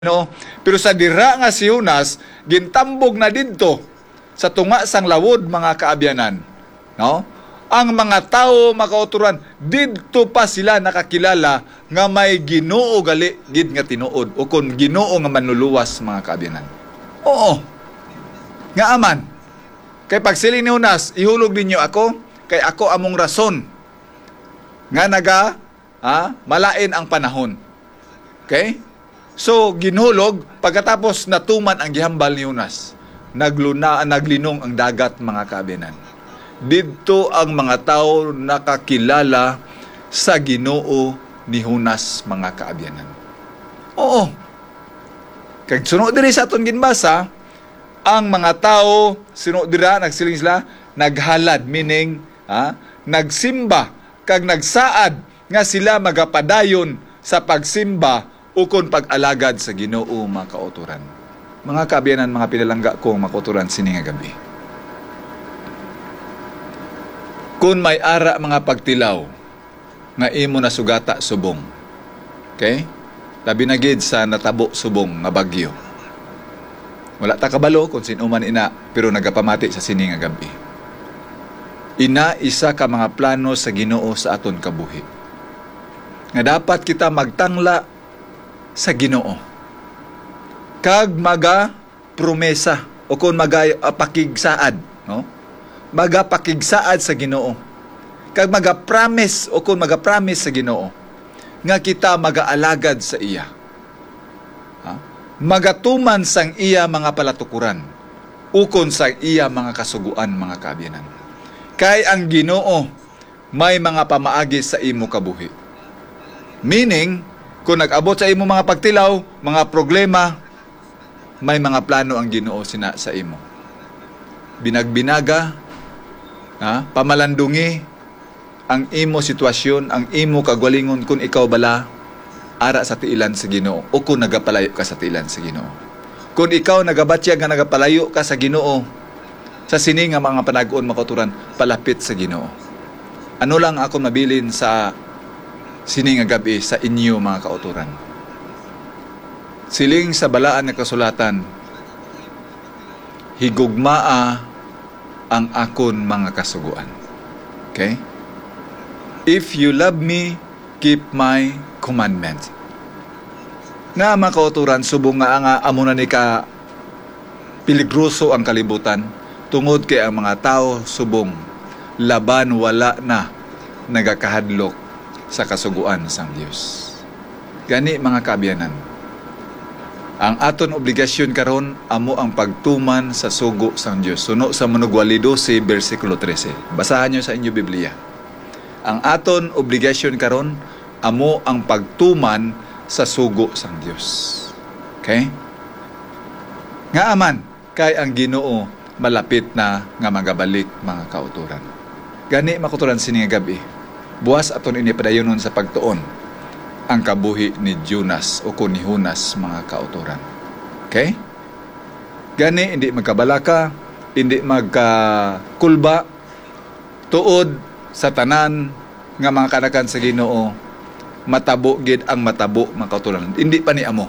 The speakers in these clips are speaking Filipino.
no, pero sa dira nga si Jonas gintambog na didto sa tunga sang lawod, mga kaabyanan, no, ang mga tao makauturan didto pa sila nakakilala nga may Ginoo gali gid nga tinuod o kun Ginoo nga manluluwas, mga kaabyanan. Oo nga aman kay pagsiling ni Jonas, ihulog ninyo ako kay ako among rason nga malain ang panahon. Okay? So, ginhulog, pagkatapos natuman ang gihambal ni Jonas, naglinong ang dagat, mga kaabyanan. Dito ang mga tao nakakilala sa Ginoo ni Jonas, mga kaabyanan. Oo. Kag sunod diri sa aton ginbasa, ang mga tao, sunod dira, nagsiling sila, naghalad, meaning, nagsimba, kag nagsaad, nga sila magapadayon sa pagsimba ukon pag-alagad sa Ginoo, mga kauturan. Mga kaabyanan, mga pinalangga kong makauturan sini nga gabi. Kung may ara mga pagtilaw nga imo na sugata subong. Okay? Labi na gid sa natabo subong nga bagyo. Wala ta kabalo kung sino man ina, pero nagapamati sa sini nga gabi. Ina isa ka mga plano sa Ginoo sa aton kabuhi. Nga dapat kita magtangla sa Ginoo. Kag maga promesa o kung maga pakigsaad, no? Maga pakigsaad sa Ginoo. Kag maga promise o kung maga promise sa Ginoo nga kita magaalagad sa iya. Magatuman sang iya mga palatukuran ukon sang iya mga kasuguan, mga kaabyanan. Kay ang Ginoo may mga pamaagi sa imo kabuhi. Meaning, kung nag-abot sa imo mga pagtilaw, mga problema, may mga plano ang Ginoo sina sa imo. Binagbinaga, pamalandungi ang imo sitwasyon, ang imo kagwalingon kung ikaw bala ara sa tiilan sa Ginoo o kung nagapalayo ka sa tiilan sa Ginoo. Kung ikaw nagabatyag nga nagapalayo ka sa Ginoo, sa sini nga mga panag-on makauturan, palapit sa Ginoo. Ano lang ako mabilin sa sini nga gabi sa inyo, mga kauturan. Siling sa balaan nga kasulatan, higugmaa ang akon mga kasuguan. Okay? If you love me, keep my commandments. Nga, mga kauturan, subong nga amo na ni ka piligroso ang kalibutan, tungod kay ang mga tao subong laban wala na nagakahadlok sa kasuguan sang Dios. Gani, mga kaabyanan, ang aton obligasyon karon amo ang pagtuman sa sugo sang Dios. Suno sa Manugwali 12 versikulo 13. Basahan niyo sa inyo Biblia. Ang aton obligasyon karon amo ang pagtuman sa sugo sang Dios. Okay? Nga aman kay ang Ginoo malapit na nga magabalik, mga kauturan. Gani, makauturan sini nga gabi, buwas aton inipadayonon sa pagtuon ang kabuhi ni Jonas o ni Jonas, mga kauturan. Okay? Gani, hindi magkabalaka, hindi magkakulba, tuod sa tanan nga mga kanakan sa Ginoo, matabo gid ang matabo, mga kauturan. Hindi pa ni amo.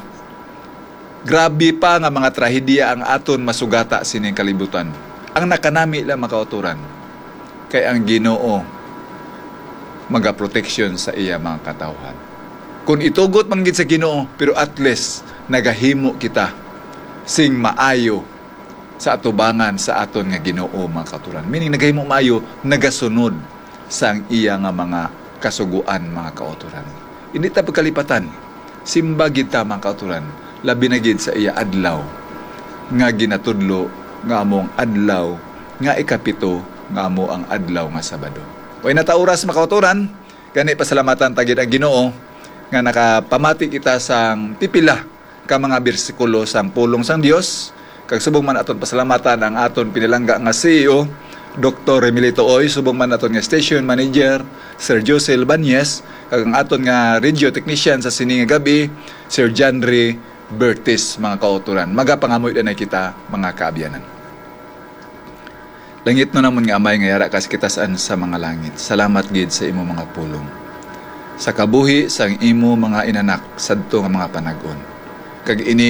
Grabe pa nga mga trahedya ang aton masugata sining kalibutan. Ang nakanami lang, mga kauturan, kay ang Ginoo magaproteksyon sa iya mga katawhan. Kung itugot man gid sa Ginoo, pero at least nagahimo kita sing maayo sa atubangan sa aton nga Ginoo, mga kauturan. Meaning nagahimo maayo, nagasunod sa iya nga mga kasuguan, mga kauturan. Hindi ta pagkalipatan, simba gid ta, mga kauturan, labi na gid sa iya adlaw nga ginatudlo nga among adlaw nga ikapito nga amo ang adlaw nga Sabado. Way natauras, mga kauturan, gani pasalamatan tagid ang Ginoo nga nakapamati kita sang pipila ka mga bersikulo sang pulong sang Dios. Kag subong man aton pasalamatan ang aton pinilangga nga CEO Dr. Emilito Oy, subong man aton nga station manager Sir Jose Albanez, kag ang aton nga radio technician sa sini nga gabi Sir Janry Bertis, mga kauturan. Magapangamoy na kita, mga kaabyanan. Langit no namon nga Amay nga yara kas kita saan sa mga langit. Salamat gid sa imo mga pulong. Sa kabuhi sang imo mga inanak sadto nga mga panag-on. kag ini